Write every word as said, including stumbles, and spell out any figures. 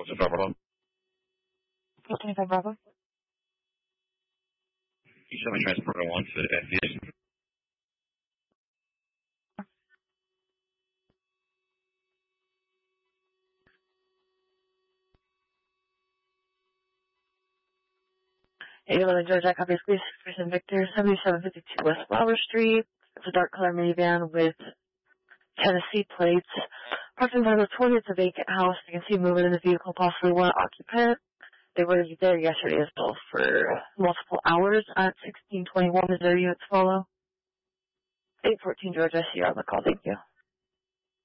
fourteen five Bravo. fourteen five Bravo. You show me transport one to F D S. eight eleven Georgia, copy, please. Person Victor, seventy-seven fifty-two West Flower Street. It's a dark color minivan with Tennessee plates. Parking on the twenty, it's a vacant house. You can see moving in the vehicle, possibly one occupant. They were there yesterday as well for multiple hours at sixteen twenty-one. Is there units follow? eight fourteen Georgia, I see you on the call. Thank you.